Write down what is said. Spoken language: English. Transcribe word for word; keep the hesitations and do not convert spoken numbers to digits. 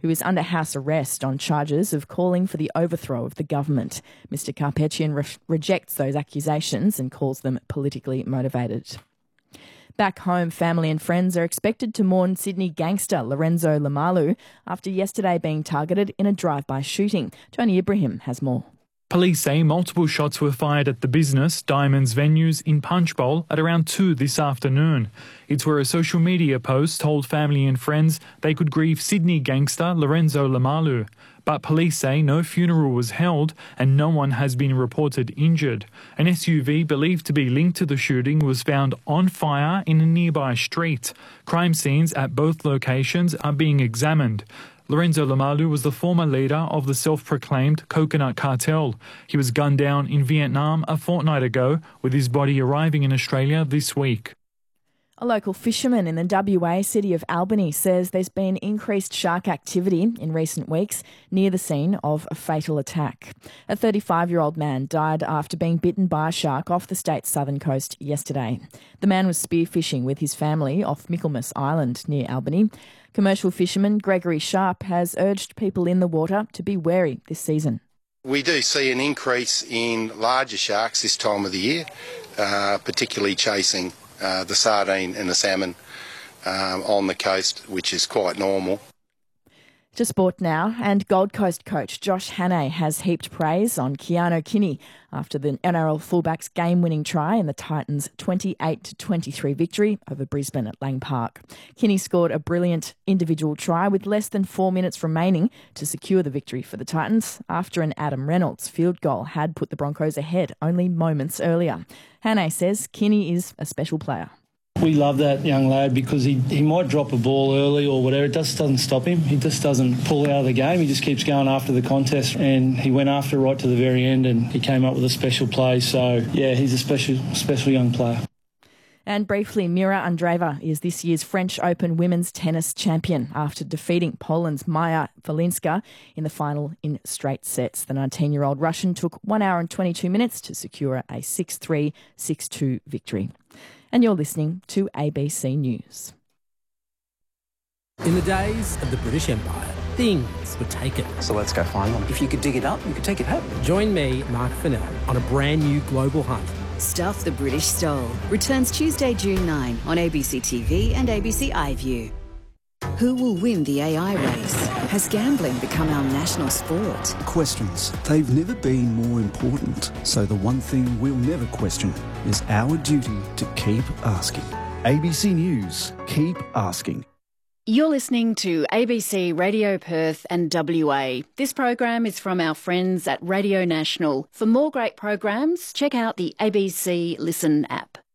who is under house arrest on charges of calling for the overthrow of the government. Mister Karpetian re- rejects those accusations and calls them politically motivated. Back home, family and friends are expected to mourn Sydney gangster Lorenzo Lamalu after yesterday being targeted in a drive-by shooting. Tony Ibrahim has more. Police say multiple shots were fired at the business Diamonds venues in Punchbowl at around two this afternoon. It's where a social media post told family and friends they could grieve Sydney gangster Lorenzo Lamalu. But police say no funeral was held and no one has been reported injured. An S U V believed to be linked to the shooting was found on fire in a nearby street. Crime scenes at both locations are being examined. Lorenzo Lamalu was the former leader of the self-proclaimed Coconut Cartel. He was gunned down in Vietnam a fortnight ago, with his body arriving in Australia this week. A local fisherman in the W A city of Albany says there's been increased shark activity in recent weeks near the scene of a fatal attack. A thirty-five-year-old man died after being bitten by a shark off the state's southern coast yesterday. The man was spearfishing with his family off Michaelmas Island near Albany. Commercial fisherman Gregory Sharp has urged people in the water to be wary this season. We do see an increase in larger sharks this time of the year, uh, particularly chasing uh, the sardine and the salmon um, on the coast, which is quite normal. To sport now, and Gold Coast coach Josh Hannay has heaped praise on Keanu Kinney after the N R L fullback's game-winning try in the Titans' twenty-eight to twenty-three victory over Brisbane at Lang Park. Kinney scored a brilliant individual try with less than four minutes remaining to secure the victory for the Titans after an Adam Reynolds field goal had put the Broncos ahead only moments earlier. Hannay says Kinney is a special player. We love that young lad because he, he might drop a ball early or whatever. It just doesn't stop him. He just doesn't pull out of the game. He just keeps going after the contest, and he went after right to the very end, and he came up with a special play. So, yeah, he's a special, special young player. And briefly, Mira Andreeva is this year's French Open women's tennis champion after defeating Poland's Maja Walinska in the final in straight sets. The nineteen-year-old Russian took one hour and twenty-two minutes to secure a six three, six two victory. And you're listening to A B C News. In the days of the British Empire, things were taken. So let's go find them. If you could dig it up, you could take it home. Join me, Mark Fennell, on a brand new global hunt. Stuff the British Stole returns Tuesday, June ninth on A B C T V and A B C iView. Who will win the A I race? Has gambling become our national sport? Questions. They've never been more important. So the one thing we'll never question is our duty to keep asking. A B C News. Keep asking. You're listening to A B C Radio Perth and W A. This program is from our friends at Radio National. For more great programs, check out the A B C Listen app.